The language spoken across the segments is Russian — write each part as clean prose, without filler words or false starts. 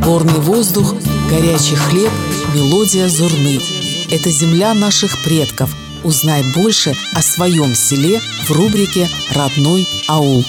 горный воздух, горячий хлеб, мелодия зурны. Это земля наших предков. Узнай больше о своем селе в рубрике «Родной аул».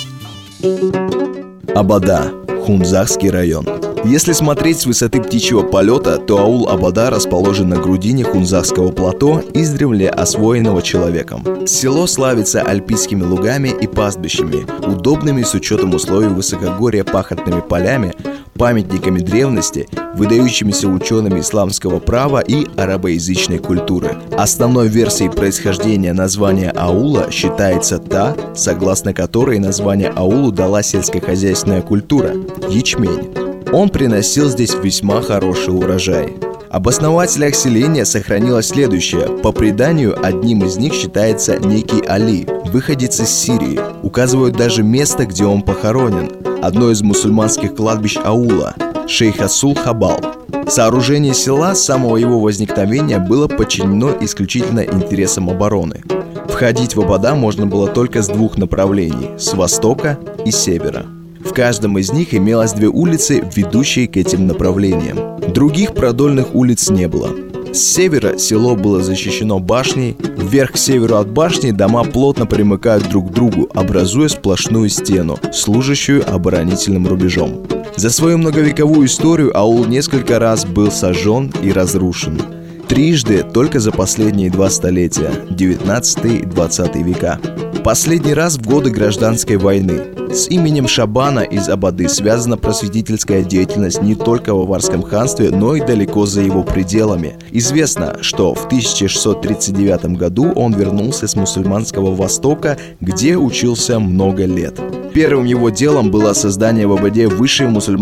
Абада, Хунзахский район. Если смотреть с высоты птичьего полета, то аул Абада расположен на грудине Хунзахского плато, издревле освоенного человеком. Село славится альпийскими лугами и пастбищами, удобными с учетом условий высокогорья пахотными полями, памятниками древности, выдающимися учеными исламского права и арабоязычной культуры. Основной версией происхождения названия аула считается та, согласно которой название аулу дала сельскохозяйственная культура – ячмень. Он приносил здесь весьма хороший урожай. Об основателях селения сохранилось следующее. По преданию, одним из них считается некий Али, выходец из Сирии. Указывают даже место, где он похоронен. Одно из мусульманских кладбищ аула – Шейх Асул-Хабал. Сооружение села с самого его возникновения было подчинено исключительно интересам обороны. Входить в Абада можно было только с двух направлений – с востока и севера. В каждом из них имелось две улицы, ведущие к этим направлениям. Других продольных улиц не было. С севера село было защищено башней, вверх к северу от башни дома плотно примыкают друг к другу, образуя сплошную стену, служащую оборонительным рубежом. За свою многовековую историю аул несколько раз был сожжен и разрушен. Трижды только за последние 2 столетия – 19 и 20 века. Последний раз в годы гражданской войны. С именем Шабана из Абады связана просветительская деятельность не только в Аварском ханстве, но и далеко за его пределами. Известно, что в 1639 году он вернулся с мусульманского Востока, где учился много лет. Первым его делом было создание в Абаде высшей мусульманской